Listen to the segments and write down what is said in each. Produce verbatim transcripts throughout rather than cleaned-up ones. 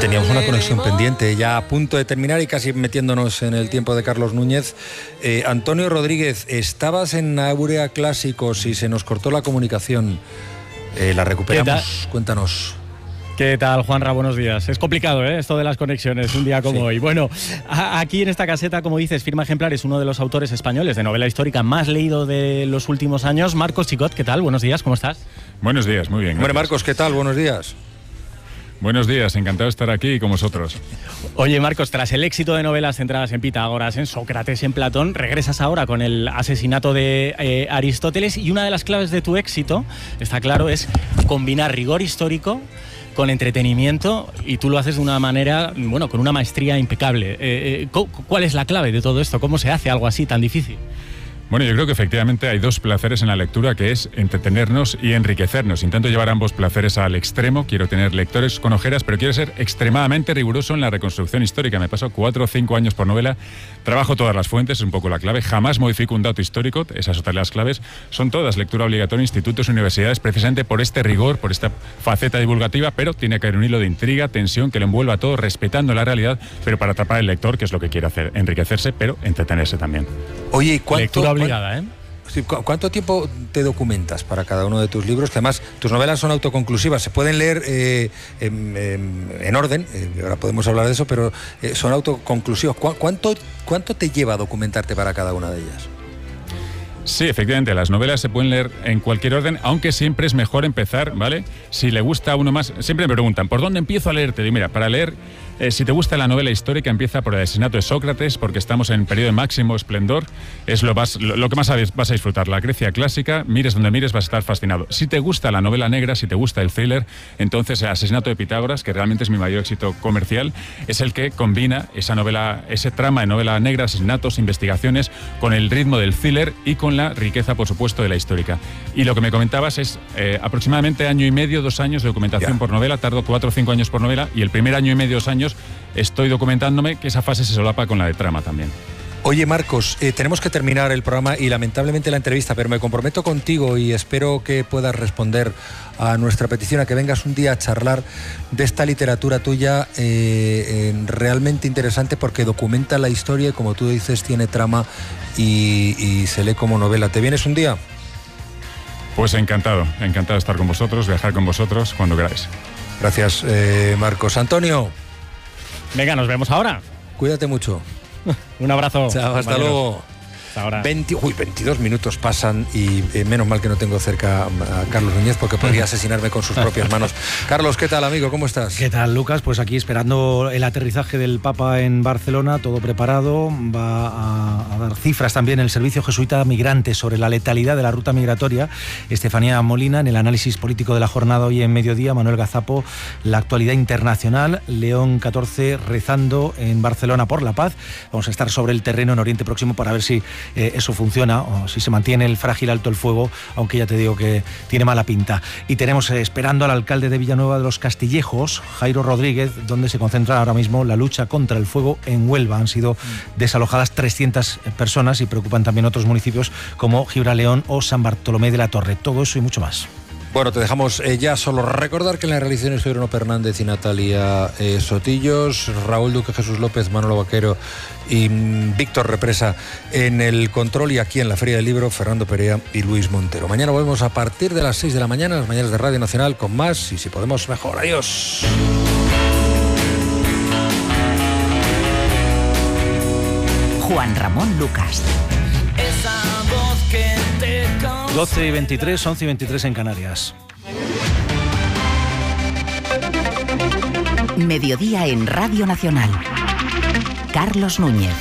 Teníamos una conexión pendiente, ya a punto de terminar y casi metiéndonos en el tiempo de Carlos Núñez. Eh, Antonio Rodríguez, estabas en Áurea Clásicos y se nos cortó la comunicación. Eh, ¿La recuperamos? Cuéntanos. ¿Qué tal, Juanra? Buenos días. Es complicado, ¿eh? Esto de las conexiones, un día como sí. hoy. Bueno, a- aquí en esta caseta, como dices, Firma Ejemplar es uno de los autores españoles de novela histórica más leído de los últimos años. Marcos Chicot, ¿qué tal? Buenos días, ¿cómo estás? Buenos días, muy bien. Hombre, Marcos, ¿qué tal? Buenos días. Buenos días, encantado de estar aquí con vosotros. Oye, Marcos, tras el éxito de novelas centradas en Pitágoras, en Sócrates, en Platón, regresas ahora con el asesinato de eh, Aristóteles, y una de las claves de tu éxito, está claro, es combinar rigor histórico con entretenimiento, y tú lo haces de una manera, bueno, con una maestría impecable. Eh, eh, ¿Cuál es la clave de todo esto? ¿Cómo se hace algo así tan difícil? Bueno, yo creo que efectivamente hay dos placeres en la lectura, que es entretenernos y enriquecernos. Intento llevar ambos placeres al extremo. Quiero tener lectores con ojeras, pero quiero ser extremadamente riguroso en la reconstrucción histórica. Me paso cuatro o cinco años por novela, trabajo todas las fuentes, es un poco la clave. Jamás modifico un dato histórico, esas son las claves. Son todas lectura obligatoria en institutos y universidades, precisamente por este rigor, por esta faceta divulgativa, pero tiene que haber un hilo de intriga, tensión, que lo envuelva todo, respetando la realidad, pero para atrapar al lector, que es lo que quiere hacer, enriquecerse, pero entretenerse también. Oye, ¿y cuánto, Lectura obligada, ¿eh? Sí, ¿cu- ¿cuánto tiempo te documentas para cada uno de tus libros? Que además tus novelas son autoconclusivas, se pueden leer eh, en, en, en orden, eh, ahora podemos hablar de eso, pero eh, son autoconclusivas. ¿Cu- ¿Cuánto, ¿Cuánto te lleva a documentarte para cada una de ellas? Sí, efectivamente, las novelas se pueden leer en cualquier orden, aunque siempre es mejor empezar, ¿vale? Si le gusta a uno más, siempre me preguntan, ¿por dónde empiezo a leerte? Digo, mira, para leer, eh, si te gusta la novela histórica, empieza por el asesinato de Sócrates, porque estamos en periodo de máximo esplendor, es lo, vas, lo, lo que más sabes, vas a disfrutar. La Grecia clásica, mires donde mires, vas a estar fascinado. Si te gusta la novela negra, si te gusta el thriller, entonces el asesinato de Pitágoras, que realmente es mi mayor éxito comercial, es el que combina esa novela, ese trama de novela negra, asesinatos, investigaciones, con el ritmo del thriller y con la riqueza, por supuesto, de la histórica. Y lo que me comentabas es eh, aproximadamente año y medio, dos años de documentación Ya. por novela, tardo cuatro o cinco años por novela, y el primer año y medio, dos años, estoy documentándome, que esa fase se solapa con la de trama también. Oye, Marcos, eh, tenemos que terminar el programa y lamentablemente la entrevista, pero me comprometo contigo y espero que puedas responder a nuestra petición a que vengas un día a charlar de esta literatura tuya eh, eh, realmente interesante, porque documenta la historia y, como tú dices, tiene trama y, y se lee como novela. ¿Te vienes un día? Pues encantado, encantado de estar con vosotros, viajar con vosotros cuando queráis. Gracias, eh, Marcos. Antonio, Venga, nos vemos ahora. cuídate mucho. Un abrazo. Chao, hasta compañeros. luego. Hasta ahora. veinte, uy, veintidós minutos pasan y eh, menos mal que no tengo cerca a, a Carlos Núñez, porque podría asesinarme con sus propias manos. Carlos, ¿qué tal, amigo? ¿Cómo estás? ¿Qué tal, Lucas? Pues aquí esperando el aterrizaje del Papa en Barcelona, todo preparado. Va a, a dar cifras también el Servicio Jesuita Migrante sobre la letalidad de la ruta migratoria. Estefanía Molina, en el análisis político de la jornada hoy en mediodía. Manuel Gazapo, la actualidad internacional. León catorce rezando en Barcelona por la paz. Vamos a estar sobre el terreno en Oriente Próximo para ver si Eh, eso funciona o si se mantiene el frágil alto el fuego, aunque ya te digo que tiene mala pinta. Y tenemos eh, esperando al alcalde de Villanueva de los Castillejos, Jairo Rodríguez, donde se concentra ahora mismo la lucha contra el fuego en Huelva. Han sido desalojadas trescientas personas y preocupan también otros municipios como Gibraleón o San Bartolomé de la Torre. Todo eso y mucho más. Bueno, te dejamos eh, ya solo recordar que en la realización estuvieron Fernández y Natalia eh, Sotillos, Raúl Duque, Jesús López, Manolo Vaquero y mm, Víctor Represa en el control, y aquí en la Feria del Libro, Fernando Perea y Luis Montero. Mañana volvemos a partir de las seis de la mañana, las mañanas de Radio Nacional, con más y, si podemos, mejor. Adiós. Juan Ramón Lucas. doce y veintitrés, once y veintitrés en Canarias. Mediodía en Radio Nacional. Carlos Núñez.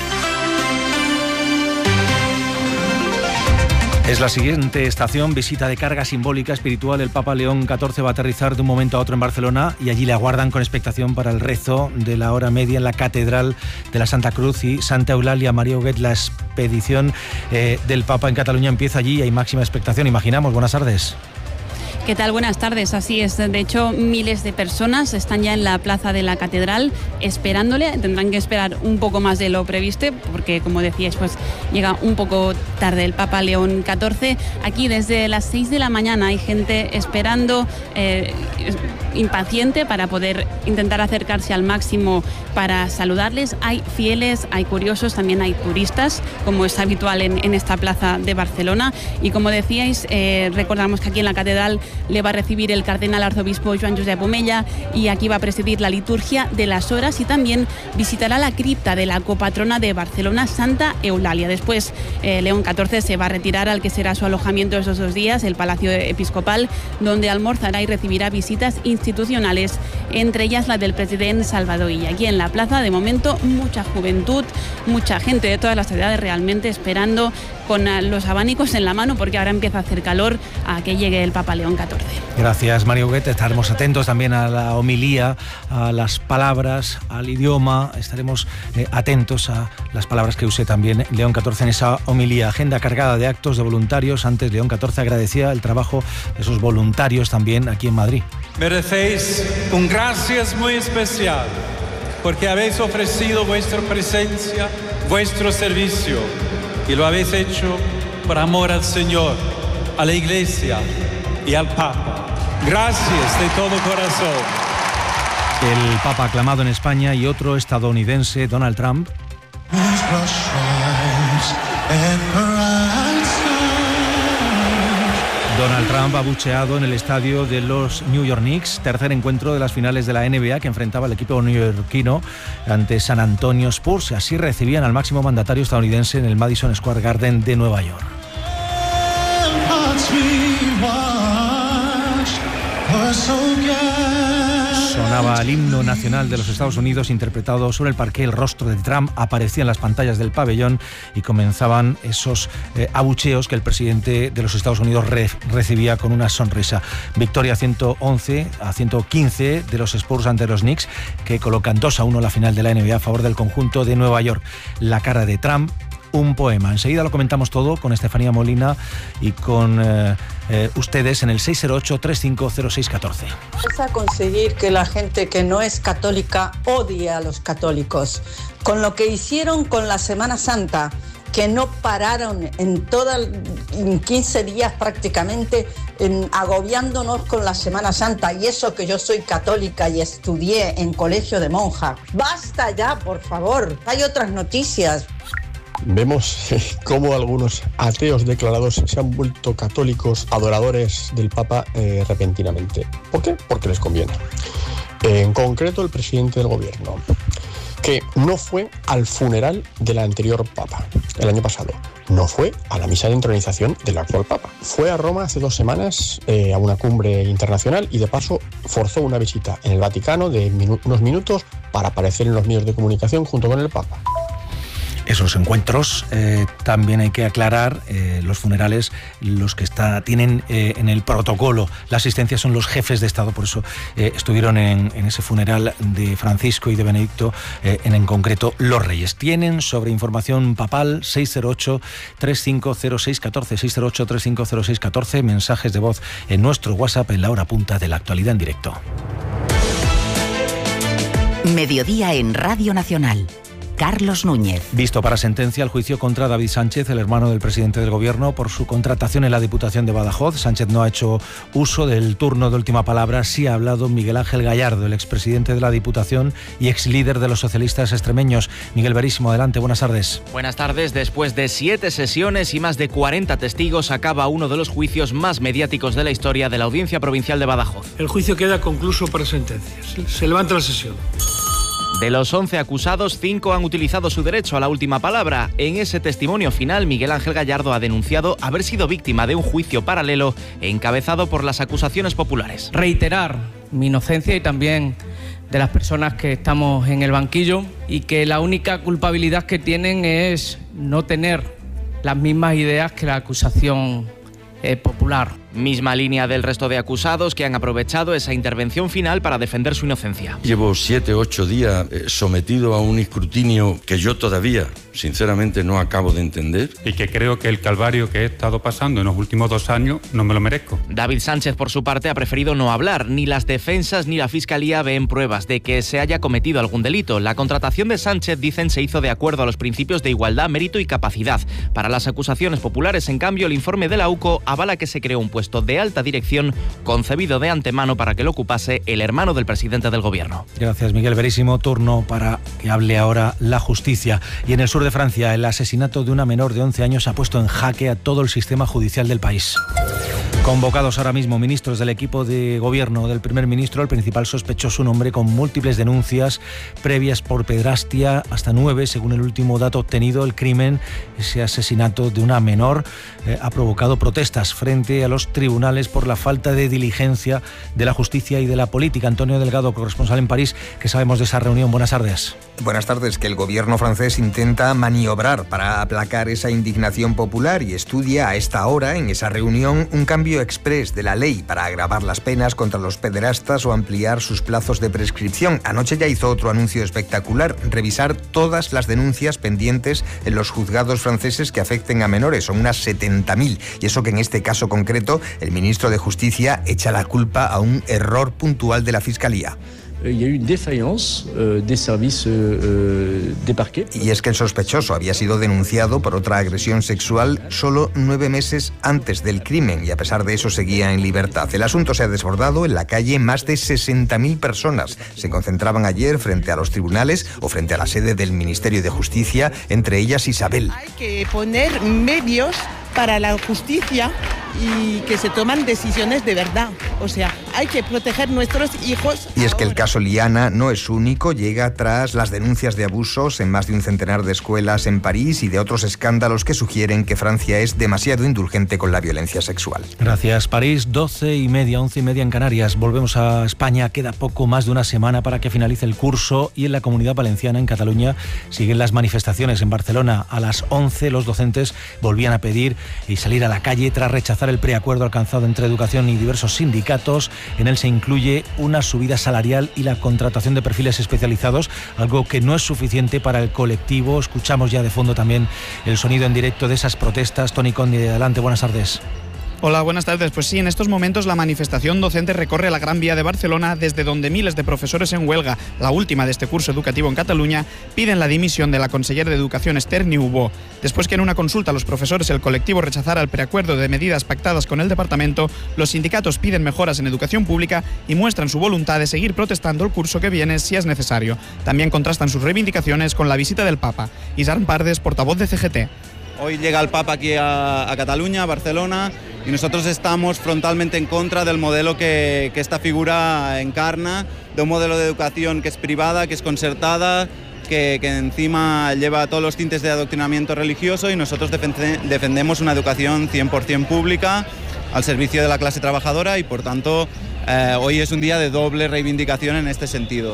Es la siguiente estación, visita de carga simbólica espiritual. El Papa León catorce va a aterrizar de un momento a otro en Barcelona y allí le aguardan con expectación para el rezo de la hora media en la Catedral de la Santa Cruz y Santa Eulalia. María Huguet, la expedición eh, del Papa en Cataluña empieza allí y hay máxima expectación, imaginamos. Buenas tardes. ¿Qué tal? Buenas tardes. Así es. De hecho, miles de personas están ya en la plaza de la Catedral esperándole. Tendrán que esperar un poco más de lo previsto porque, como decíais, pues llega un poco tarde el Papa León catorce. Aquí desde las seis de la mañana hay gente esperando. Eh, impaciente para poder intentar acercarse al máximo para saludarles. Hay fieles, hay curiosos, también hay turistas, como es habitual en, en esta plaza de Barcelona. Y como decíais, eh, recordamos que aquí en la catedral le va a recibir el cardenal arzobispo Joan Josep Omella, y aquí va a presidir la liturgia de las horas, y también visitará la cripta de la copatrona de Barcelona, Santa Eulalia. Después, eh, León catorce se va a retirar al que será su alojamiento esos dos días, el Palacio Episcopal, donde almorzará y recibirá visitas institucionales, entre ellas la del presidente Salvador. Y aquí en la plaza, de momento, mucha juventud, mucha gente de todas las edades realmente esperando con los abanicos en la mano, porque ahora empieza a hacer calor, a que llegue el Papa León catorce. Gracias, María Huguet. Estaremos atentos también a la homilía, a las palabras, al idioma. Estaremos eh, atentos a las palabras que use también León catorce en esa homilía. Agenda cargada de actos de voluntarios. Antes, León catorce agradecía el trabajo de esos voluntarios también aquí en Madrid. Merecéis un gracias muy especial, porque habéis ofrecido vuestra presencia, vuestro servicio, y lo habéis hecho por amor al Señor, a la Iglesia y al Papa. Gracias de todo corazón. El Papa aclamado en España y otro estadounidense, Donald Trump. Donald Trump abucheado en el estadio de los New York Knicks, tercer encuentro de las finales de la N B A que enfrentaba al equipo neoyorquino ante San Antonio Spurs. Así recibían al máximo mandatario estadounidense en el Madison Square Garden de Nueva York. Sonaba el himno nacional de los Estados Unidos interpretado sobre el parqué. El rostro de Trump aparecía en las pantallas del pabellón y comenzaban esos eh, abucheos que el presidente de los Estados Unidos re recibía con una sonrisa. Victoria ciento once a ciento quince de los Spurs ante los Knicks, que colocan dos a uno la final de la N B A a favor del conjunto de Nueva York. La cara de Trump, un poema. Enseguida lo comentamos todo con Estefanía Molina y con eh, eh, ustedes en el seis cero ocho, tres cinco cero seis uno cuatro. Es a conseguir que la gente que no es católica odie a los católicos. Con lo que hicieron con la Semana Santa, que no pararon en toda, en quince días prácticamente, en, agobiándonos con la Semana Santa, y eso que yo soy católica y estudié en colegio de monjas. Basta ya, por favor. Hay otras noticias. Vemos cómo algunos ateos declarados se han vuelto católicos adoradores del Papa eh, repentinamente. ¿Por qué? Porque les conviene. Eh, en concreto, el presidente del gobierno, que no fue al funeral del anterior Papa el año pasado, no fue a la misa de entronización del actual Papa, fue a Roma hace dos semanas eh, a una cumbre internacional y de paso forzó una visita en el Vaticano de minu- unos minutos para aparecer en los medios de comunicación junto con el Papa. Esos encuentros, eh, también hay que aclarar, eh, los funerales, los que está, tienen eh, en el protocolo la asistencia son los jefes de Estado, por eso eh, estuvieron en, en ese funeral de Francisco y de Benedicto, eh, en, en concreto los reyes. Tienen sobre información papal seis cero ocho, tres cinco cero seis uno cuatro, seis cero ocho, tres cinco cero seis uno cuatro, mensajes de voz en nuestro WhatsApp en la hora punta de la actualidad en directo. Mediodía en Radio Nacional. Carlos Núñez. Visto para sentencia el juicio contra David Sánchez, el hermano del presidente del Gobierno, por su contratación en la Diputación de Badajoz. Sánchez no ha hecho uso del turno de última palabra. Sí ha hablado Miguel Ángel Gallardo, el expresidente de la Diputación y ex líder de los socialistas extremeños. Miguel Verísimo, adelante, buenas tardes. Buenas tardes. Después de siete sesiones y más de cuarenta testigos, acaba uno de los juicios más mediáticos de la historia de la Audiencia Provincial de Badajoz. El juicio queda concluso para sentencia. Se levanta la sesión. De los once acusados, cinco han utilizado su derecho a la última palabra. En ese testimonio final, Miguel Ángel Gallardo ha denunciado haber sido víctima de un juicio paralelo encabezado por las acusaciones populares. Reiterar mi inocencia y también de las personas que estamos en el banquillo, y que la única culpabilidad que tienen es no tener las mismas ideas que la acusación eh, popular. Misma línea del resto de acusados, que han aprovechado esa intervención final para defender su inocencia. Llevo siete, ocho días eh, sometido a un escrutinio que yo todavía, sinceramente, no acabo de entender. Y que creo que el calvario que he estado pasando en los últimos dos años no me lo merezco. David Sánchez, por su parte, ha preferido no hablar. Ni las defensas ni la Fiscalía ven pruebas de que se haya cometido algún delito. La contratación de Sánchez, dicen, se hizo de acuerdo a los principios de igualdad, mérito y capacidad. Para las acusaciones populares, en cambio, el informe de la U C O avala que se creó un puesto puesto de alta dirección concebido de antemano para que lo ocupase el hermano del presidente del gobierno. Gracias, Miguel. Verísimo. Turno para que hable ahora la justicia. Y en el sur de Francia, el asesinato de una menor de once años ha puesto en jaque a todo el sistema judicial del país. Convocados ahora mismo ministros del equipo de gobierno del primer ministro, el principal sospechoso, un hombre con múltiples denuncias previas por pederastia, hasta nueve, según el último dato obtenido. El crimen, ese asesinato de una menor, eh, ha provocado protestas frente a los tribunales por la falta de diligencia de la justicia y de la política. Antonio Delgado, corresponsal en París, ¿qué sabemos de esa reunión? Buenas tardes. Buenas tardes. Que el gobierno francés intenta maniobrar para aplacar esa indignación popular y estudia a esta hora, en esa reunión, un cambio exprés de la ley para agravar las penas contra los pederastas o ampliar sus plazos de prescripción. Anoche ya hizo otro anuncio espectacular: revisar todas las denuncias pendientes en los juzgados franceses que afecten a menores. Son unas setenta mil. Y eso que en este caso concreto el ministro de Justicia echa la culpa a un error puntual de la Fiscalía. Il y a eu une défaillance euh, des services euh, des parquets. Y es que el sospechoso había sido denunciado por otra agresión sexual solo nueve meses antes del crimen y a pesar de eso seguía en libertad. El asunto se ha desbordado. En la calle más de sesenta mil personas se concentraban ayer frente a los tribunales o frente a la sede del Ministerio de Justicia, entre ellas Isabel. Hay que poner medios para la justicia y que se toman decisiones de verdad. O sea, hay que proteger nuestros hijos. Y es que el caso Liana no es único, llega tras las denuncias de abusos en más de un centenar de escuelas en París y de otros escándalos que sugieren que Francia es demasiado indulgente con la violencia sexual. Gracias, París. Doce y media, once y media en Canarias. Volvemos a España. Queda poco más de una semana para que finalice el curso y en la Comunidad Valenciana, en Cataluña, siguen las manifestaciones. En Barcelona, a las once, los docentes volvían a pedir y salir a la calle tras rechazar el preacuerdo alcanzado entre Educación y diversos sindicatos. En él se incluye una subida salarial y la contratación de perfiles especializados, algo que no es suficiente para el colectivo. Escuchamos ya de fondo también el sonido en directo de esas protestas. Tony Conde, adelante, buenas tardes. Hola, buenas tardes. Pues sí, en estos momentos la manifestación docente recorre la Gran Vía de Barcelona, desde donde miles de profesores en huelga, la última de este curso educativo en Cataluña, piden la dimisión de la consellera de Educación Esther Niubó. Después que en una consulta a los profesores el colectivo rechazara el preacuerdo de medidas pactadas con el departamento, los sindicatos piden mejoras en educación pública y muestran su voluntad de seguir protestando el curso que viene si es necesario. También contrastan sus reivindicaciones con la visita del Papa. Isarn Pardes, portavoz de C G T. Hoy llega el Papa aquí a, a Cataluña, a Barcelona, y nosotros estamos frontalmente en contra del modelo que, que esta figura encarna, de un modelo de educación que es privada, que es concertada, que, que encima lleva todos los tintes de adoctrinamiento religioso, y nosotros defende, defendemos una educación cien por cien pública, al servicio de la clase trabajadora, y por tanto eh, hoy es un día de doble reivindicación en este sentido.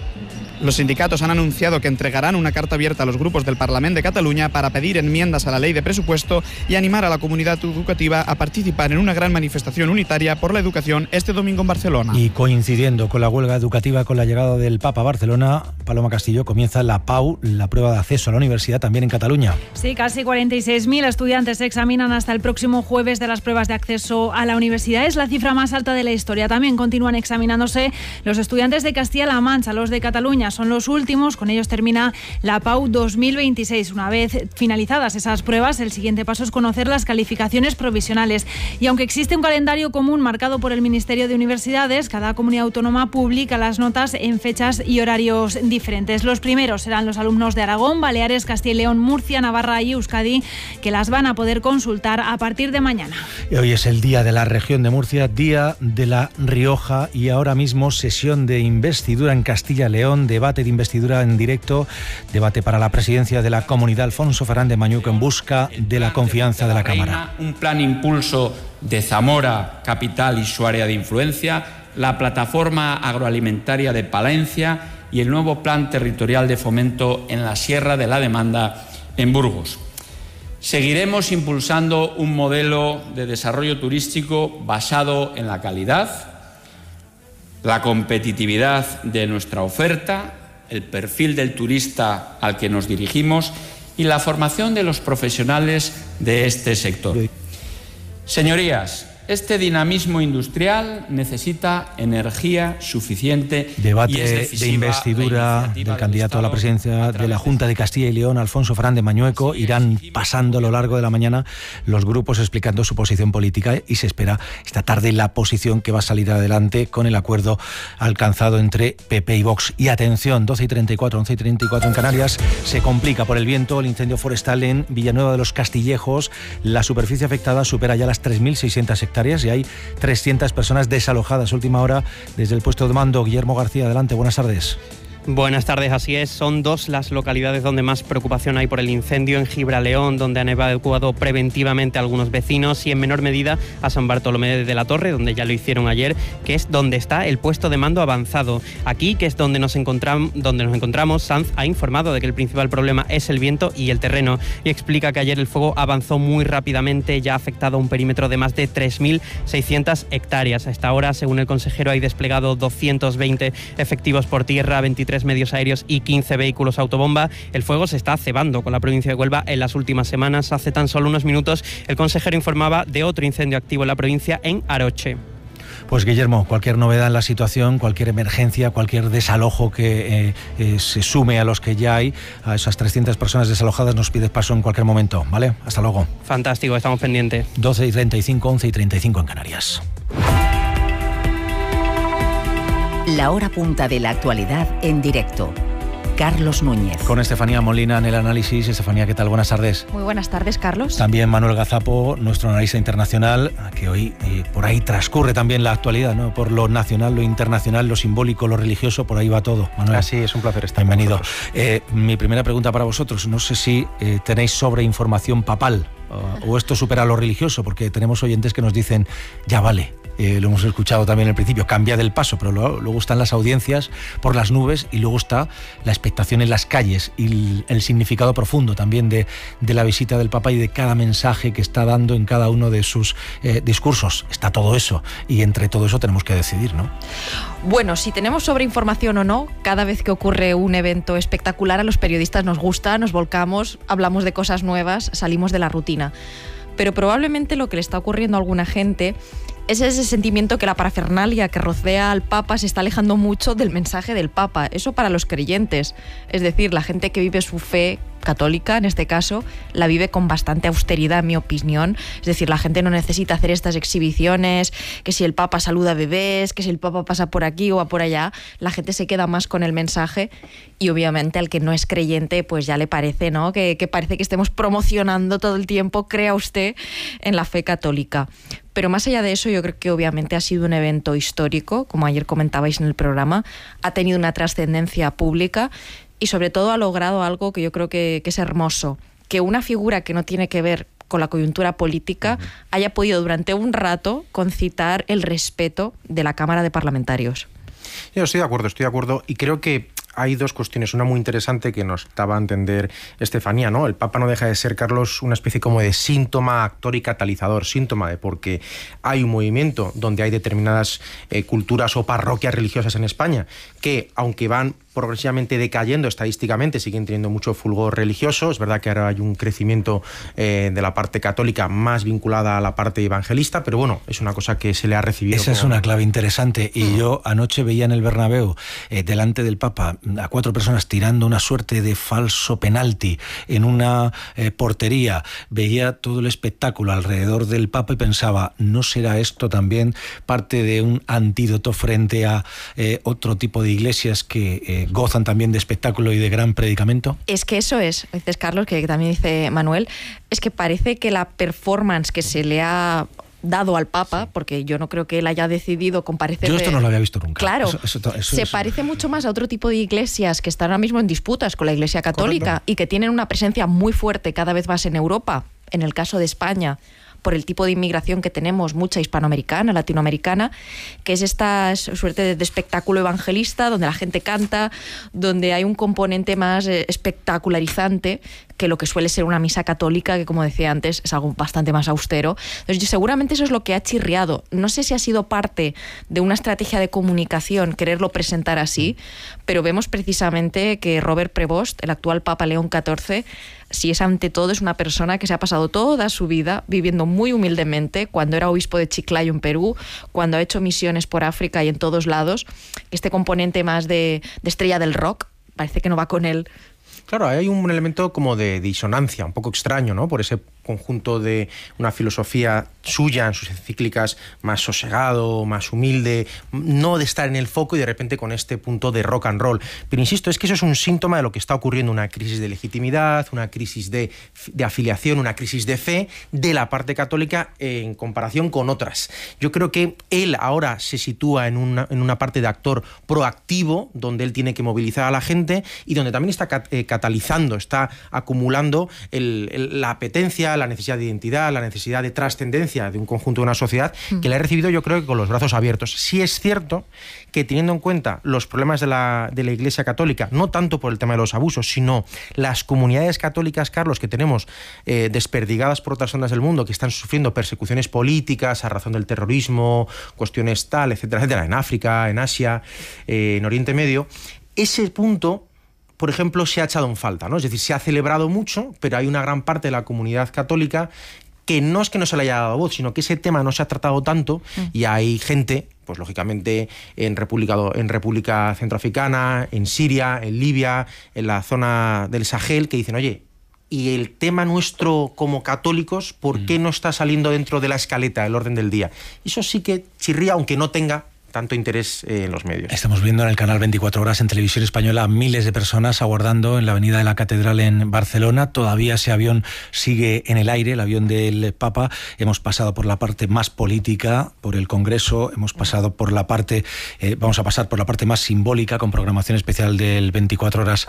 Los sindicatos han anunciado que entregarán una carta abierta a los grupos del Parlament de Cataluña para pedir enmiendas a la ley de presupuesto y animar a la comunidad educativa a participar en una gran manifestación unitaria por la educación este domingo en Barcelona. Y coincidiendo con la huelga educativa, con la llegada del Papa a Barcelona, Paloma Castillo, comienza la P A U, la prueba de acceso a la universidad, también en Cataluña. Sí, casi cuarenta y seis mil estudiantes se examinan hasta el próximo jueves de las pruebas de acceso a la universidad. Es la cifra más alta de la historia. También continúan examinándose los estudiantes de Castilla-La Mancha, los de Cataluña son los últimos. Con ellos termina la P A U dos mil veintiséis. Una vez finalizadas esas pruebas, el siguiente paso es conocer las calificaciones provisionales. Y aunque existe un calendario común marcado por el Ministerio de Universidades, cada comunidad autónoma publica las notas en fechas y horarios diferentes. Los primeros serán los alumnos de Aragón, Baleares, Castilla y León, Murcia, Navarra y Euskadi, que las van a poder consultar a partir de mañana. Y hoy es el día de la región de Murcia, día de la Rioja, y ahora mismo sesión de investidura en Castilla y León, debate de investidura en directo, debate para la presidencia de la comunidad. Alfonso Fernández Mañuco en busca de la confianza de la Cámara. Un plan impulso de Zamora, capital y su área de influencia, la plataforma agroalimentaria de Palencia y el nuevo plan territorial de fomento en la Sierra de la Demanda en Burgos. Seguiremos impulsando un modelo de desarrollo turístico basado en la calidad, la competitividad de nuestra oferta, el perfil del turista al que nos dirigimos y la formación de los profesionales de este sector. Señorías, Este dinamismo industrial necesita energía suficiente. Debate y es de investidura del candidato a la presidencia de la Junta de Castilla y León, Alfonso Fernández de Mañueco. Irán pasando a lo largo de la mañana los grupos explicando su posición política y se espera esta tarde la posición que va a salir adelante con el acuerdo alcanzado entre P P y Vox. Y atención, doce y treinta y cuatro, once y treinta y cuatro en Canarias, se complica por el viento el incendio forestal en Villanueva de los Castillejos. La superficie afectada supera ya las tres mil seiscientas hectáreas y hay trescientas personas desalojadas. Última hora desde el puesto de mando. Guillermo García, adelante, buenas tardes. Buenas tardes, así es. Son dos las localidades donde más preocupación hay por el incendio: en Gibraleón, donde han evacuado preventivamente a algunos vecinos, y en menor medida a San Bartolomé de la Torre, donde ya lo hicieron ayer, que es donde está el puesto de mando avanzado. Aquí, que es donde nos encontramos, donde nos encontramos, Sanz ha informado de que el principal problema es el viento y el terreno, y explica que ayer el fuego avanzó muy rápidamente, ya ha afectado a un perímetro de más de tres mil seiscientas hectáreas. A esta hora, según el consejero, hay desplegado doscientos veinte efectivos por tierra, veintitrés medios aéreos y quince vehículos autobomba. El fuego se está cebando con la provincia de Huelva en las últimas semanas. Hace tan solo unos minutos el consejero informaba de otro incendio activo en la provincia, en Aroche. Pues Guillermo, cualquier novedad en la situación, cualquier emergencia, cualquier desalojo que eh, eh, se sume a los que ya hay, a esas trescientas personas desalojadas, nos pides paso en cualquier momento, ¿vale? Hasta luego. Fantástico, estamos pendientes. doce y treinta y cinco, once y treinta y cinco en Canarias. La hora punta de la actualidad en directo. Carlos Núñez. Con Estefanía Molina en el análisis. Estefanía, ¿qué tal? Buenas tardes. Muy buenas tardes, Carlos. También Manuel Gazapo, nuestro analista internacional, que hoy eh, por ahí transcurre también la actualidad, ¿no? Por lo nacional, lo internacional, lo simbólico, lo religioso, por ahí va todo. Manuel. Así es, un placer estar. Bienvenido. Eh, mi primera pregunta para vosotros, no sé si eh, tenéis sobreinformación papal o, o esto supera lo religioso, porque tenemos oyentes que nos dicen, ya vale. Eh, lo hemos escuchado también al principio, cambia del paso, pero luego, luego están las audiencias por las nubes y luego está la expectación en las calles y el, el significado profundo también de, de la visita del Papa y de cada mensaje que está dando en cada uno de sus eh, discursos. Está todo eso y entre todo eso tenemos que decidir, ¿no? Bueno, si tenemos sobreinformación o no, cada vez que ocurre un evento espectacular a los periodistas nos gusta, nos volcamos, hablamos de cosas nuevas, salimos de la rutina. Pero probablemente lo que le está ocurriendo a alguna gente es ese sentimiento que la parafernalia que rodea al Papa se está alejando mucho del mensaje del Papa. Eso para los creyentes, es decir, la gente que vive su fe católica, en este caso, la vive con bastante austeridad, en mi opinión. Es decir, la gente no necesita hacer estas exhibiciones, que si el Papa saluda a bebés, que si el Papa pasa por aquí o va por allá, la gente se queda más con el mensaje y obviamente al que no es creyente, pues ya le parece, ¿no? Que, que parece que estemos promocionando todo el tiempo, crea usted, en la fe católica. Pero más allá de eso, yo creo que obviamente ha sido un evento histórico, como ayer comentabais en el programa, ha tenido una trascendencia pública y sobre todo ha logrado algo que yo creo que, que es hermoso, que una figura que no tiene que ver con la coyuntura política uh-huh. haya podido durante un rato concitar el respeto de la Cámara de Parlamentarios. Yo estoy de acuerdo, estoy de acuerdo y creo que hay dos cuestiones. Una muy interesante que nos daba a entender Estefanía, ¿no? El Papa no deja de ser, Carlos, una especie como de síntoma, actor y catalizador. Síntoma de porque hay un movimiento donde hay determinadas eh, culturas o parroquias religiosas en España que, aunque van progresivamente decayendo estadísticamente, siguen teniendo mucho fulgor religioso. Es verdad que ahora hay un crecimiento eh, de la parte católica más vinculada a la parte evangelista, pero bueno, es una cosa que se le ha recibido. Esa como... es una clave interesante. Y mm. yo anoche veía en el Bernabéu, eh, delante del Papa, a cuatro personas tirando una suerte de falso penalti en una eh, portería. Veía todo el espectáculo alrededor del Papa y pensaba, ¿no será esto también parte de un antídoto frente a eh, otro tipo de iglesias que eh, gozan también de espectáculo y de gran predicamento? Es que eso es, dices Carlos, que también dice Manuel, es que parece que la performance que se le ha dado al Papa, porque yo no creo que él haya decidido comparecer... Yo esto no lo había visto nunca. Claro, eso, eso, eso, se eso. parece mucho más a otro tipo de iglesias que están ahora mismo en disputas con la Iglesia Católica. Correcto. Y que tienen una presencia muy fuerte cada vez más en Europa, en el caso de España, por el tipo de inmigración que tenemos, mucha hispanoamericana, latinoamericana, que es esta suerte de espectáculo evangelista, donde la gente canta, donde hay un componente más espectacularizante, que lo que suele ser una misa católica, que como decía antes es algo bastante más austero. Entonces, seguramente eso es lo que ha chirriado. No sé si ha sido parte de una estrategia de comunicación quererlo presentar así, pero vemos precisamente que Robert Prevost, el actual Papa León catorce, si es ante todo es una persona que se ha pasado toda su vida viviendo muy humildemente, cuando era obispo de Chiclayo en Perú, cuando ha hecho misiones por África y en todos lados. Este componente más de, de estrella del rock parece que no va con él. Claro, hay un elemento como de disonancia, un poco extraño, ¿no? Por ese conjunto de una filosofía suya en sus encíclicas, más sosegado, más humilde, no de estar en el foco y de repente con este punto de rock and roll. Pero insisto, es que eso es un síntoma de lo que está ocurriendo, una crisis de legitimidad, una crisis de, de afiliación, una crisis de fe de la parte católica en comparación con otras. Yo creo que él ahora se sitúa en una, en una parte de actor proactivo, donde él tiene que movilizar a la gente y donde también está cat, eh, catalizando, está acumulando el, el, la apetencia, la necesidad de identidad, la necesidad de trascendencia de un conjunto de una sociedad que la ha recibido, yo creo que con los brazos abiertos. Sí es cierto que, teniendo en cuenta los problemas de la, de la Iglesia Católica, no tanto por el tema de los abusos, sino las comunidades católicas, Carlos, que tenemos eh, desperdigadas por otras zonas del mundo, que están sufriendo persecuciones políticas a razón del terrorismo, cuestiones tal, etcétera, etcétera, en África, en Asia, eh, en Oriente Medio, ese punto, por ejemplo, se ha echado en falta, ¿no? Es decir, se ha celebrado mucho, pero hay una gran parte de la comunidad católica que no es que no se le haya dado voz, sino que ese tema no se ha tratado tanto mm. y hay gente, pues lógicamente en República, en República Centroafricana, en Siria, en Libia, en la zona del Sahel, que dicen, oye, y el tema nuestro como católicos, ¿por qué no está saliendo dentro de la escaleta, el orden del día? Eso sí que chirría, aunque no tenga tanto interés eh, en los medios. Estamos viendo en el canal veinticuatro horas en Televisión Española miles de personas aguardando en la avenida de la Catedral en Barcelona. Todavía ese avión sigue en el aire, el avión del Papa. Hemos pasado por la parte más política, por el Congreso, hemos pasado por la parte, eh, vamos a pasar por la parte más simbólica, con programación especial del veinticuatro horas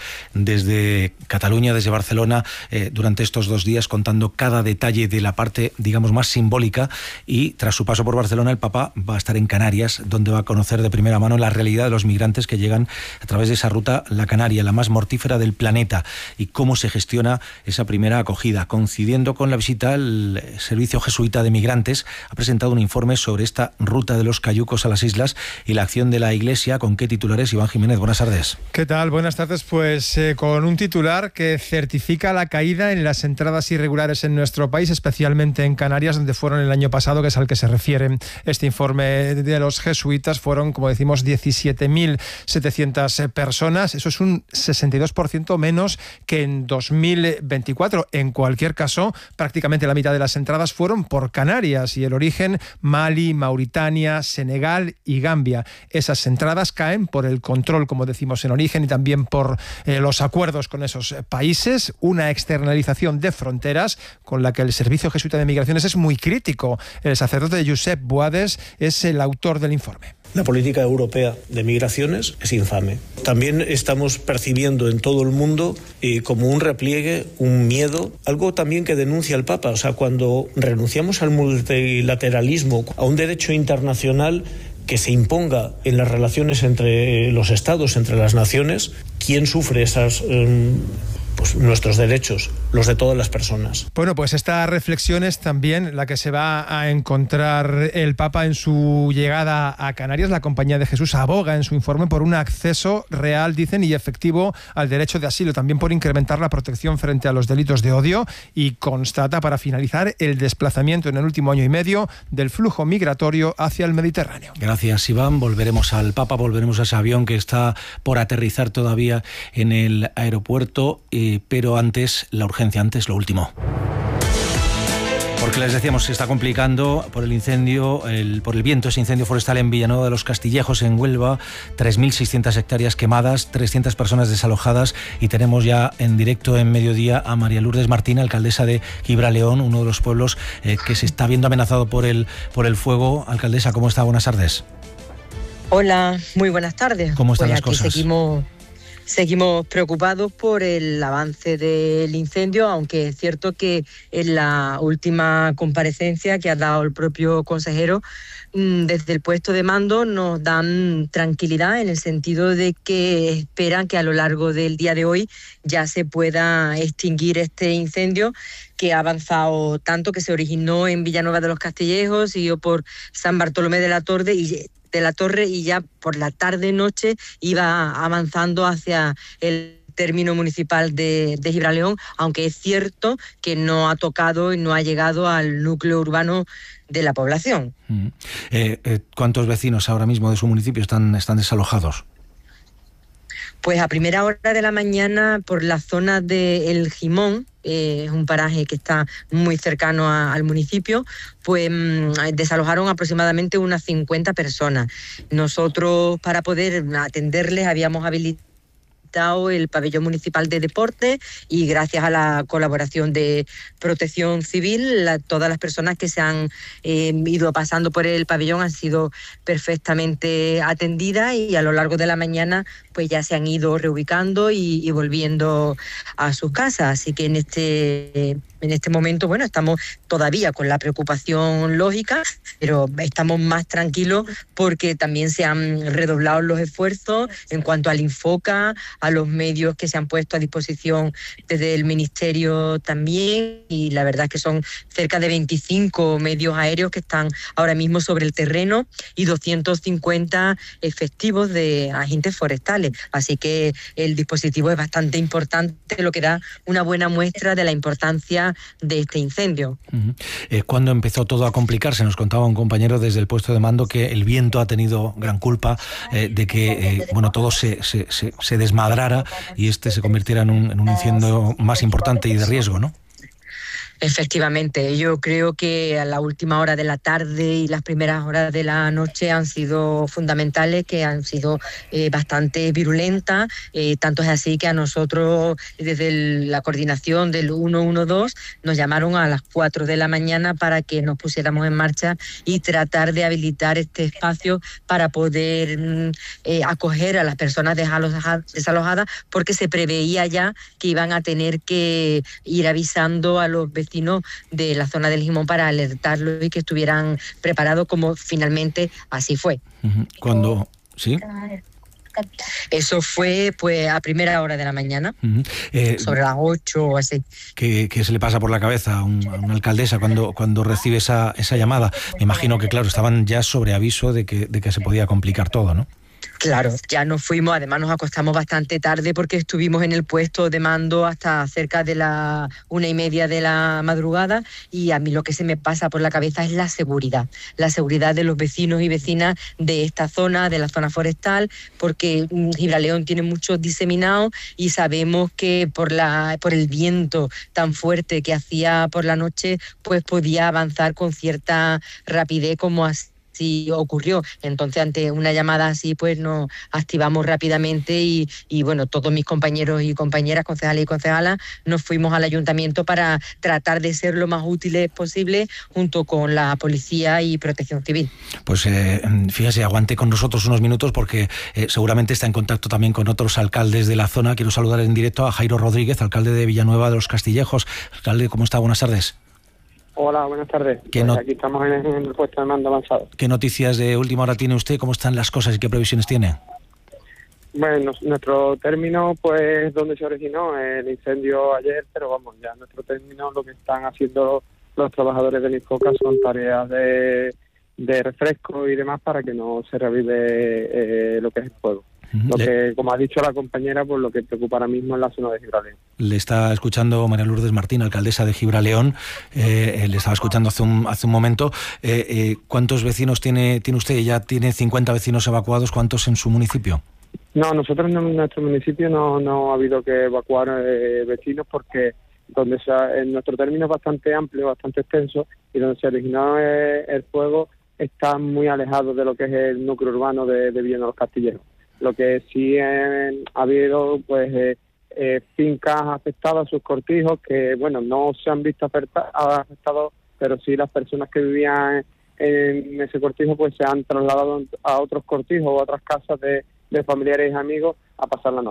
desde Cataluña, desde Barcelona, eh, durante estos dos días, contando cada detalle de la parte, digamos, más simbólica. Y tras su paso por Barcelona, el Papa va a estar en Canarias, donde va a conocer de primera mano la realidad de los migrantes que llegan a través de esa ruta, la Canaria, la más mortífera del planeta, y cómo se gestiona esa primera acogida. Coincidiendo con la visita, el Servicio Jesuita de Migrantes ha presentado un informe sobre esta ruta de los cayucos a las islas y la acción de la Iglesia. ¿Con qué titulares? Iván Jiménez, buenas tardes. ¿Qué tal? Buenas tardes. Pues eh, con un titular que certifica la caída en las entradas irregulares en nuestro país, especialmente en Canarias, donde fueron el año pasado, que es al que se refiere este informe de los jesuitas. Fueron, como decimos, diecisiete mil setecientas personas. Eso es un sesenta y dos por ciento menos que en dos mil veinticuatro. En cualquier caso, prácticamente la mitad de las entradas fueron por Canarias y el origen Mali, Mauritania, Senegal y Gambia. Esas entradas caen por el control, como decimos, en origen y también por eh, los acuerdos con esos países. Una externalización de fronteras con la que el Servicio Jesuita de Migraciones es muy crítico. El sacerdote Josep Boades es el autor del informe. La política europea de migraciones es infame. También estamos percibiendo en todo el mundo eh, como un repliegue, un miedo, algo también que denuncia el Papa. O sea, cuando renunciamos al multilateralismo, a un derecho internacional que se imponga en las relaciones entre los estados, entre las naciones, ¿quién sufre esas... Eh, pues nuestros derechos, los de todas las personas? Bueno, pues esta reflexión es también la que se va a encontrar el Papa en su llegada a Canarias. La Compañía de Jesús aboga en su informe por un acceso real, dicen, y efectivo al derecho de asilo, también por incrementar la protección frente a los delitos de odio, y constata, para finalizar, el desplazamiento en el último año y medio del flujo migratorio hacia el Mediterráneo. Gracias, Iván. Volveremos al Papa, volveremos a ese avión que está por aterrizar todavía en el aeropuerto. Eh, pero antes, la urgencia, antes lo último. Porque les decíamos, se está complicando por el incendio, el, por el viento, ese incendio forestal en Villanueva de los Castillejos, en Huelva, tres mil seiscientas hectáreas quemadas, trescientas personas desalojadas, y tenemos ya en directo en Mediodía a María Lourdes Martín, alcaldesa de Gibraleón, uno de los pueblos eh, que se está viendo amenazado por el, por el fuego. Alcaldesa, ¿cómo está? Buenas tardes. Hola, muy buenas tardes. ¿Cómo están pues las aquí cosas? Seguimos... Seguimos preocupados por el avance del incendio, aunque es cierto que en la última comparecencia que ha dado el propio consejero, desde el puesto de mando nos dan tranquilidad en el sentido de que esperan que a lo largo del día de hoy ya se pueda extinguir este incendio que ha avanzado tanto, que se originó en Villanueva de los Castillejos, siguió por San Bartolomé de la Torre y de la Torre y ya por la tarde-noche iba avanzando hacia el término municipal de, de Gibraleón, aunque es cierto que no ha tocado y no ha llegado al núcleo urbano de la población. Mm. Eh, eh, ¿Cuántos vecinos ahora mismo de su municipio están, están desalojados? Pues a primera hora de la mañana por la zona de El Gimón, es eh, un paraje que está muy cercano a, al municipio, pues mmm, desalojaron aproximadamente unas cincuenta personas. Nosotros, para poder atenderles, habíamos habilitado el pabellón municipal de deporte y gracias a la colaboración de Protección Civil, la, todas las personas que se han eh, ido pasando por el pabellón han sido perfectamente atendidas y a lo largo de la mañana pues ya se han ido reubicando y, y volviendo a sus casas. Así que en este, en este momento, bueno, estamos todavía con la preocupación lógica, pero estamos más tranquilos porque también se han redoblado los esfuerzos en cuanto al Infoca, a los medios que se han puesto a disposición desde el Ministerio también, y la verdad es que son cerca de veinticinco medios aéreos que están ahora mismo sobre el terreno y doscientos cincuenta efectivos de agentes forestales. Así que el dispositivo es bastante importante, lo que da una buena muestra de la importancia de este incendio. Uh-huh. Eh, ¿Cuándo empezó todo a complicarse? Nos contaba un compañero desde el puesto de mando que el viento ha tenido gran culpa eh, de que eh, bueno, todo se, se, se, se desmadrara y este se convirtiera en un, en un incendio más importante y de riesgo, ¿no? Efectivamente, yo creo que a la última hora de la tarde y las primeras horas de la noche han sido fundamentales, que han sido eh, bastante virulentas, eh, tanto es así que a nosotros desde el, la coordinación del uno uno dos nos llamaron a las cuatro de la mañana para que nos pusiéramos en marcha y tratar de habilitar este espacio para poder eh, acoger a las personas desalojadas, porque se preveía ya que iban a tener que ir avisando a los vecinos de la zona del Gimón para alertarlos y que estuvieran preparados, como finalmente así fue. Uh-huh. Cuando sí. Eso fue pues a primera hora de la mañana, uh-huh. eh, sobre las ocho o así. ¿Qué, qué se le pasa por la cabeza a, un, a una alcaldesa cuando, cuando recibe esa, esa llamada? Me imagino que, claro, estaban ya sobre aviso de que, de que se podía complicar todo, ¿no? Claro, ya nos fuimos, además nos acostamos bastante tarde porque estuvimos en el puesto de mando hasta cerca de la una y media de la madrugada, y a mí lo que se me pasa por la cabeza es la seguridad, la seguridad de los vecinos y vecinas de esta zona, de la zona forestal, porque Gibraleón tiene muchos diseminados y sabemos que por la por el viento tan fuerte que hacía por la noche, pues podía avanzar con cierta rapidez como así. Sí ocurrió. Entonces, ante una llamada así, pues nos activamos rápidamente y, y bueno, todos mis compañeros y compañeras, concejales y concejalas, nos fuimos al ayuntamiento para tratar de ser lo más útiles posible junto con la policía y Protección Civil. Pues eh, fíjese, aguante con nosotros unos minutos porque eh, seguramente está en contacto también con otros alcaldes de la zona. Quiero saludar en directo a Jairo Rodríguez, alcalde de Villanueva de los Castillejos. Alcalde, ¿cómo está? Buenas tardes. Hola, buenas tardes. Pues no... aquí estamos en el, en el puesto de mando avanzado. ¿Qué noticias de última hora tiene usted? ¿Cómo están las cosas y qué previsiones tiene? Bueno, nuestro término, pues, donde se originó el incendio ayer, pero vamos, ya nuestro término, lo que están haciendo los trabajadores del Infoca son tareas de, de refresco y demás para que no se revive eh, lo que es el fuego. Lo que, como ha dicho la compañera, pues lo que preocupa ahora mismo es la zona de Gibraleón. Le está escuchando María Lourdes Martín, alcaldesa de Gibraleón. Eh, le estaba escuchando hace un, hace un momento. Eh, eh, ¿Cuántos vecinos tiene tiene usted? Ya tiene cincuenta vecinos evacuados. ¿Cuántos en su municipio? No, nosotros en nuestro municipio no, no ha habido que evacuar eh, vecinos porque donde se ha, en nuestro término es bastante amplio, bastante extenso, y donde se originó eh, el fuego está muy alejado de lo que es el núcleo urbano de, de Villanueva de los Castillejos. Lo que sí eh, ha habido, pues, eh, eh, fincas afectadas, sus cortijos, que, bueno, no se han visto afectados, pero sí las personas que vivían en ese cortijo, pues, se han trasladado a otros cortijos o a otras casas de, de familiares y amigos a pasar la noche.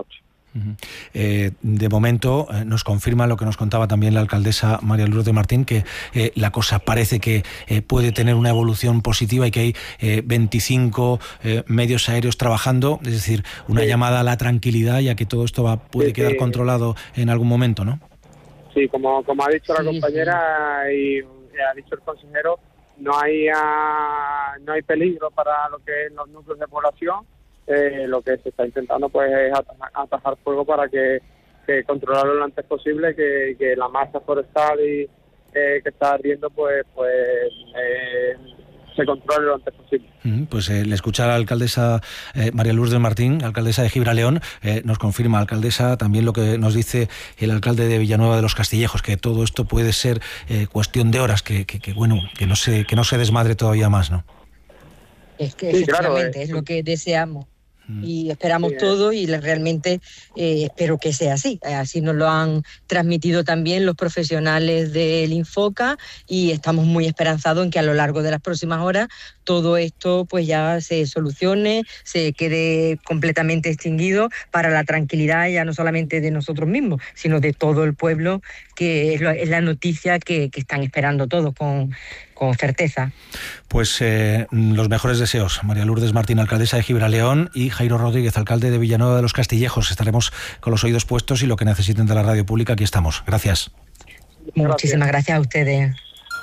Uh-huh. Eh, de momento eh, nos confirma lo que nos contaba también la alcaldesa María Lourdes Martín, que eh, la cosa parece que eh, puede tener una evolución positiva y que hay eh, veinticinco eh, medios aéreos trabajando, es decir, una sí. llamada a la tranquilidad y a que todo esto va, puede sí, quedar sí. controlado en algún momento, ¿no? Sí, como, como ha dicho sí, la compañera sí. y ha dicho el consejero, no hay, uh, no hay peligro para lo que es los núcleos de población. Eh, lo que se está intentando pues es atajar, atajar fuego para que, que controlarlo lo antes posible, que, que la masa forestal y eh, que está ardiendo pues pues eh, se controle lo antes posible. Pues eh, le escucha a la alcaldesa eh, María Lourdes Martín, alcaldesa de Gibraleón, eh, nos confirma, alcaldesa, también lo que nos dice el alcalde de Villanueva de los Castillejos, que todo esto puede ser eh, cuestión de horas, que, que, que bueno, que no se que no se desmadre todavía más, ¿no? Es que sí, efectivamente claro, eh. es lo que deseamos. Y esperamos sí, todo y realmente eh, espero que sea así. Así nos lo han transmitido también los profesionales del Infoca y estamos muy esperanzados en que a lo largo de las próximas horas todo esto pues ya se solucione, se quede completamente extinguido para la tranquilidad ya no solamente de nosotros mismos, sino de todo el pueblo, que es, lo, es la noticia que, que están esperando todos con, con certeza. Pues eh, los mejores deseos, María Lourdes Martín, alcaldesa de Gibraleón, y Jairo Rodríguez, alcalde de Villanueva de los Castillejos. Estaremos con los oídos puestos y lo que necesiten de la radio pública, aquí estamos. Gracias. Muchísimas gracias a ustedes.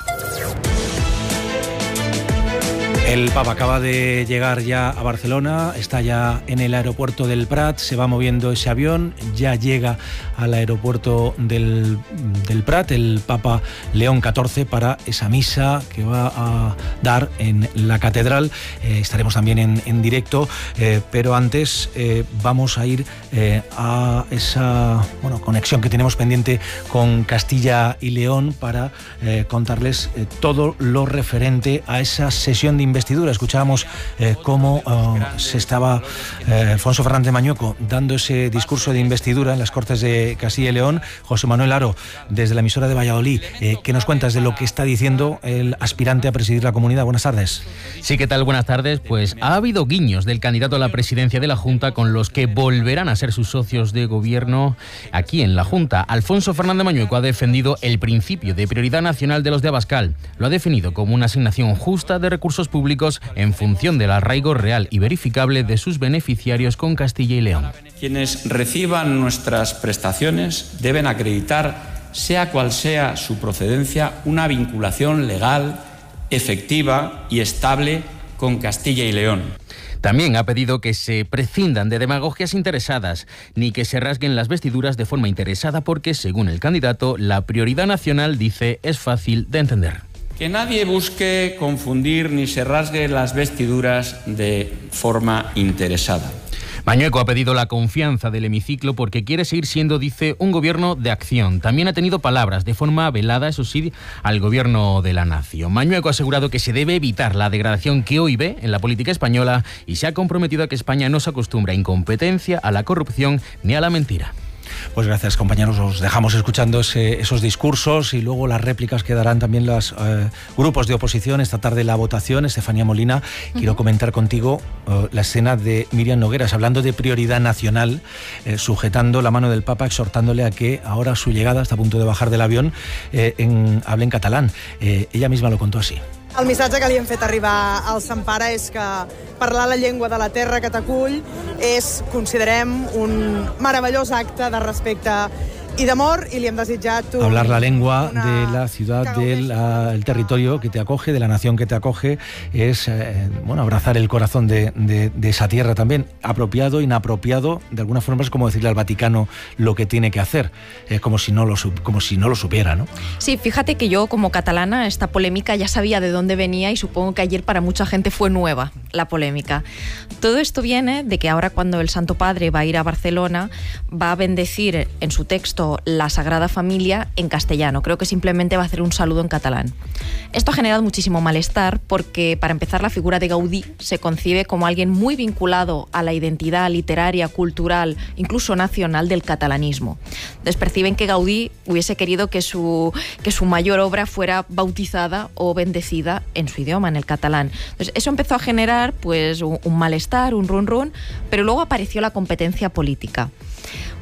El Papa acaba de llegar ya a Barcelona, está ya en el aeropuerto del Prat, se va moviendo ese avión, ya llega al aeropuerto del, del Prat el Papa León catorce para esa misa que va a dar en la catedral. Eh, estaremos también en, en directo, eh, pero antes eh, vamos a ir eh, a esa bueno, conexión que tenemos pendiente con Castilla y León para eh, contarles eh, todo lo referente a esa sesión de investigación. Escuchábamos eh, cómo uh, se estaba eh, Alfonso Fernández Mañueco dando ese discurso de investidura en las Cortes de Castilla y León. José Manuel Aro, desde la emisora de Valladolid, eh, ¿qué nos cuentas de lo que está diciendo el aspirante a presidir la comunidad? Buenas tardes. Sí, ¿qué tal? Buenas tardes. Pues ha habido guiños del candidato a la presidencia de la Junta con los que volverán a ser sus socios de gobierno aquí en la Junta. Alfonso Fernández Mañueco ha defendido el principio de prioridad nacional de los de Abascal. Lo ha definido como una asignación justa de recursos públicos en función del arraigo real y verificable de sus beneficiarios con Castilla y León. Quienes reciban nuestras prestaciones deben acreditar, sea cual sea su procedencia, una vinculación legal, efectiva y estable con Castilla y León. También ha pedido que se prescindan de demagogias interesadas, ni que se rasguen las vestiduras de forma interesada porque, según el candidato, la prioridad nacional, dice, es fácil de entender. Que nadie busque confundir ni se rasgue las vestiduras de forma interesada. Mañueco ha pedido la confianza del hemiciclo porque quiere seguir siendo, dice, un gobierno de acción. También ha tenido palabras de forma velada, eso sí, al gobierno de la nación. Mañueco ha asegurado que se debe evitar la degradación que hoy ve en la política española y se ha comprometido a que España no se acostumbre a incompetencia, a la corrupción ni a la mentira. Pues gracias, compañeros. Os dejamos escuchando ese, esos discursos y luego las réplicas que darán también los eh, grupos de oposición. Esta tarde la votación. Estefanía Molina, uh-huh. quiero comentar contigo uh, la escena de Miriam Nogueras, hablando de prioridad nacional, eh, sujetando la mano del Papa, exhortándole a que ahora su llegada, está a punto de bajar del avión, eh, en, hable en catalán. Eh, ella misma lo contó así. El missatge que li hem fet arribar al Sant Pare és que parlar la llengua de la terra que t'acull és, considerem, un meravellós acte de respecte y de amor, y le hem desitjat un, hablar la lengua una... de la ciudad, del uh, territorio que te acoge, de la nación que te acoge, es eh, bueno, abrazar el corazón de, de, de esa tierra también. Apropiado, inapropiado, de alguna forma es como decirle al Vaticano lo que tiene que hacer, eh, como, si no lo, como si no lo supiera, ¿no? Sí, fíjate que yo como catalana esta polémica ya sabía de dónde venía y supongo que ayer para mucha gente fue nueva la polémica. Todo esto viene de que ahora cuando el Santo Padre va a ir a Barcelona va a bendecir en su texto la Sagrada Familia en castellano. Creo que simplemente va a hacer un saludo en catalán. Esto ha generado muchísimo malestar porque, para empezar, la figura de Gaudí se concibe como alguien muy vinculado a la identidad literaria, cultural, incluso nacional del catalanismo. Entonces perciben que Gaudí hubiese querido que su, que su mayor obra fuera bautizada o bendecida en su idioma, en el catalán. Entonces eso empezó a generar pues, un, un malestar, un run run, pero luego apareció la competencia política.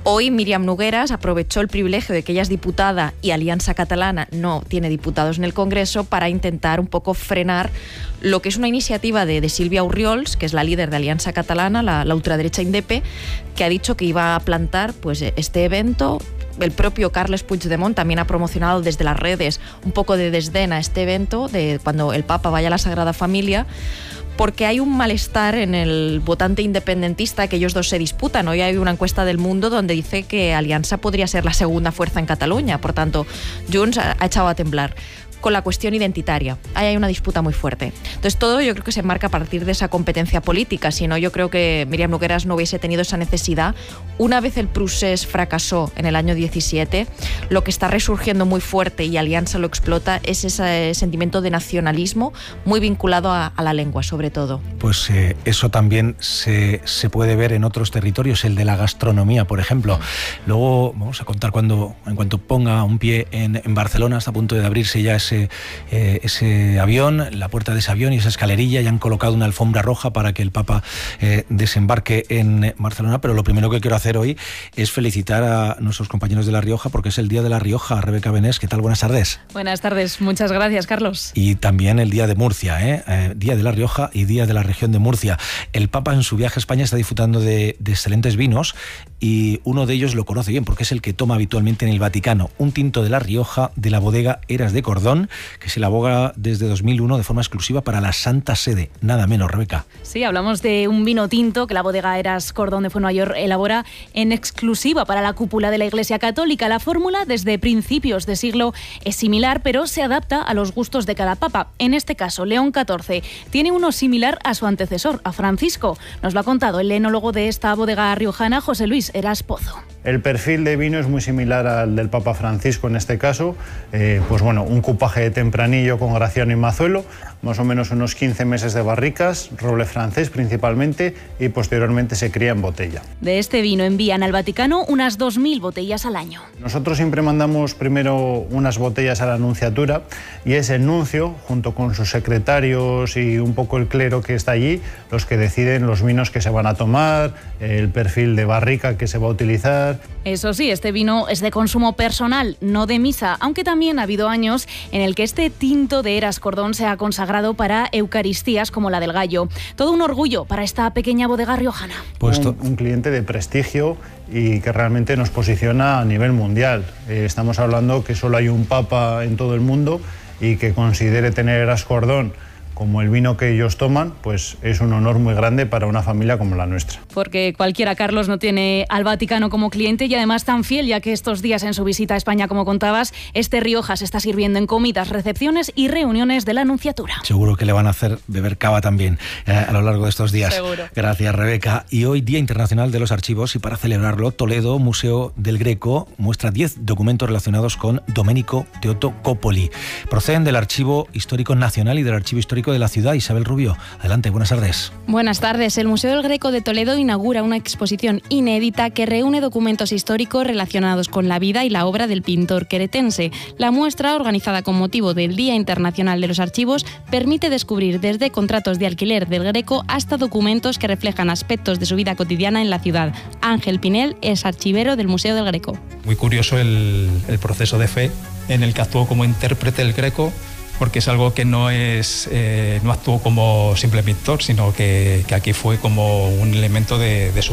Hoy Míriam Nogueras aprovechó el privilegio de que ella es diputada y Alianza Catalana no tiene diputados en el Congreso para intentar un poco frenar lo que es una iniciativa de, de Sílvia Orriols, que es la líder de Alianza Catalana, la, la ultraderecha Indepe, que ha dicho que iba a plantar pues, este evento. El propio Carles Puigdemont también ha promocionado desde las redes un poco de desdén a este evento, de cuando el Papa vaya a la Sagrada Familia, porque hay un malestar en el votante independentista, que ellos dos se disputan. Hoy hay una encuesta del Mundo donde dice que Alianza podría ser la segunda fuerza en Cataluña, por tanto, Junts ha echado a temblar con la cuestión identitaria. Ahí hay una disputa muy fuerte. Entonces todo yo creo que se enmarca a partir de esa competencia política, si no yo creo que Míriam Nogueras no hubiese tenido esa necesidad. Una vez el Procés fracasó en el año diecisiete, lo que está resurgiendo muy fuerte y Alianza lo explota es ese sentimiento de nacionalismo muy vinculado a, a la lengua, sobre todo. Pues eh, eso también se, se puede ver en otros territorios, el de la gastronomía, por ejemplo. Luego vamos a contar cuando, en cuanto ponga un pie en, en Barcelona, está a punto de abrirse ya ese Ese, eh, ese avión, la puerta de ese avión y esa escalerilla, ya han colocado una alfombra roja para que el Papa eh, desembarque en Barcelona, pero lo primero que quiero hacer hoy es felicitar a nuestros compañeros de La Rioja porque es el Día de La Rioja. Rebeca Benés, ¿qué tal? Buenas tardes. Buenas tardes, muchas gracias, Carlos. Y también el Día de Murcia, ¿eh? Eh, Día de La Rioja y Día de la región de Murcia. El Papa en su viaje a España está disfrutando de, de excelentes vinos y uno de ellos lo conoce bien porque es el que toma habitualmente en el Vaticano, un tinto de La Rioja de la bodega Eras de Cordón, que se elabora desde dos mil uno de forma exclusiva para la Santa Sede. Nada menos, Rebeca. Sí, hablamos de un vino tinto que la bodega Eras Cordón de Fuenmayor elabora en exclusiva para la cúpula de la Iglesia Católica. La fórmula desde principios de siglo es similar, pero se adapta a los gustos de cada papa. En este caso, León catorce tiene uno similar a su antecesor, a Francisco. Nos lo ha contado el enólogo de esta bodega riojana, José Luis Eras Pozo. El perfil de vino es muy similar al del Papa Francisco en este caso. Eh, pues bueno, un cupaje de tempranillo con Graciano y Mazuelo, más o menos unos quince meses de barricas, roble francés principalmente, y posteriormente se cría en botella. De este vino envían al Vaticano unas dos mil botellas al año. Nosotros siempre mandamos primero unas botellas a la nunciatura y es el nuncio, junto con sus secretarios y un poco el clero que está allí, los que deciden los vinos que se van a tomar, el perfil de barrica que se va a utilizar. Eso sí, este vino es de consumo personal, no de misa, aunque también ha habido años en el que este tinto de Eras Cordón se ha consagrado para eucaristías como la del Gallo. Todo un orgullo para esta pequeña bodega riojana. Pues un, un cliente de prestigio y que realmente nos posiciona a nivel mundial. Eh, estamos hablando que solo hay un papa en todo el mundo y que considere tener Eras Cordón como el vino que ellos toman, pues es un honor muy grande para una familia como la nuestra. Porque cualquiera, Carlos, no tiene al Vaticano como cliente y además tan fiel, ya que estos días en su visita a España, como contabas, este Rioja se está sirviendo en comidas, recepciones y reuniones de la Nunciatura. Seguro que le van a hacer beber cava también eh, a lo largo de estos días. Seguro. Gracias, Rebeca. Y hoy, Día Internacional de los Archivos, y para celebrarlo, Toledo, Museo del Greco, muestra diez documentos relacionados con Domenico Teotocópoli. Proceden del Archivo Histórico Nacional y del Archivo Histórico de la ciudad. Isabel Rubio, adelante, buenas tardes. Buenas tardes. El Museo del Greco de Toledo inaugura una exposición inédita que reúne documentos históricos relacionados con la vida y la obra del pintor queretense. La muestra, organizada con motivo del Día Internacional de los Archivos, permite descubrir desde contratos de alquiler del Greco hasta documentos que reflejan aspectos de su vida cotidiana en la ciudad. Ángel Pinel es archivero del Museo del Greco. Muy curioso el, el proceso de fe en el que actuó como intérprete del Greco, porque es algo que no es eh, no actuó como simple pintor, sino que, que aquí fue como un elemento de, de su